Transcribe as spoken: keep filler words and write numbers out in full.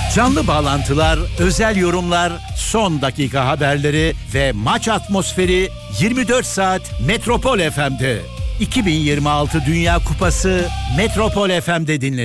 Canlı bağlantılar, özel yorumlar, son dakika haberleri ve maç atmosferi yirmi dört saat Metropol F M'de. iki bin yirmi altı Dünya Kupası Metropol F M'de dinlenir.